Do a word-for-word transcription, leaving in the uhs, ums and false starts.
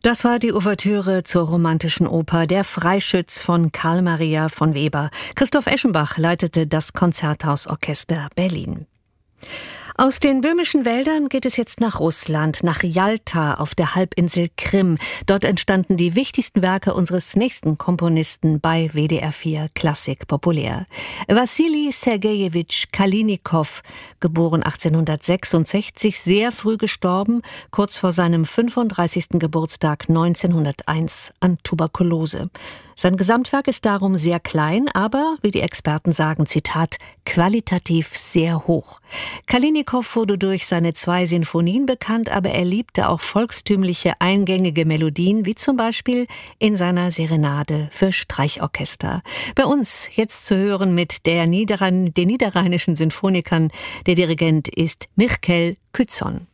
Das war die Ouvertüre zur romantischen Oper Der Freischütz von Karl Maria von Weber. Christoph Eschenbach leitete das Konzerthausorchester Berlin. Aus den böhmischen Wäldern geht es jetzt nach Russland, nach Jalta auf der Halbinsel Krim. Dort entstanden die wichtigsten Werke unseres nächsten Komponisten bei W D R vier Klassik Populär. Wassili Sergejewitsch Kalinikow, geboren achtzehnhundertsechsundsechzig, sehr früh gestorben, kurz vor seinem fünfunddreißigsten Geburtstag neunzehnhunderteins an Tuberkulose. Sein Gesamtwerk ist darum sehr klein, aber, wie die Experten sagen, Zitat, qualitativ sehr hoch. Kalinikow wurde durch seine zwei Sinfonien bekannt, aber er liebte auch volkstümliche eingängige Melodien, wie zum Beispiel in seiner Serenade für Streichorchester. Bei uns jetzt zu hören mit der Niederrhein, den niederrheinischen Sinfonikern. Der Dirigent ist Mirkel Kützon.